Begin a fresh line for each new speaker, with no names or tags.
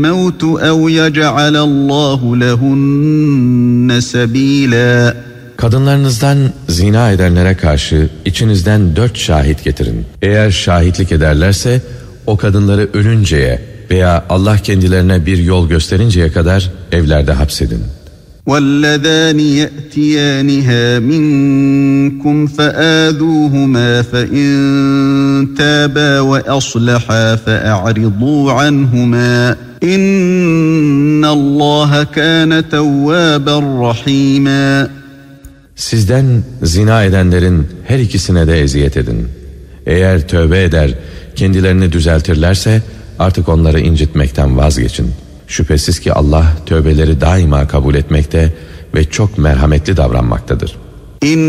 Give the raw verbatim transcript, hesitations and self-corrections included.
الموت أو يجعل الله لهن سبيلا.
Kadınlarınızdan zina edenlere karşı içinizden dört şahit getirin. Eğer şahitlik ederlerse o kadınları ölünceye veya Allah kendilerine bir yol gösterinceye kadar evlerde hapsedin.
وَالَّذَانِ يَأْتِيَانِهَا مِنْكُمْ فَآذُوهُمَا فَإِنْ تَابَا وَأَصْلَحَا فَأَعْرِضُوا عَنْهُمَا إِنَّ اللّٰهَ كَانَ تَوَّابًا رَحِيمًا.
Sizden zina edenlerin her ikisine de eziyet edin. Eğer tövbe eder, kendilerini düzeltirlerse artık onları incitmekten vazgeçin. Şüphesiz ki Allah tövbeleri daima kabul etmekte ve çok merhametli davranmaktadır.